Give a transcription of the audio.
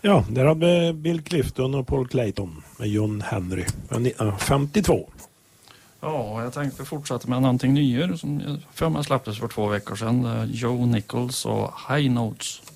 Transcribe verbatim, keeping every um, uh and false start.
Ja, där har vi Bill Clifton och Paul Clayton med John Henry. femtiotvå. Ja, jag tänkte fortsätta med någonting nyare som jag för mig släpptes för två veckor sedan. Joe Nichols och High Notes.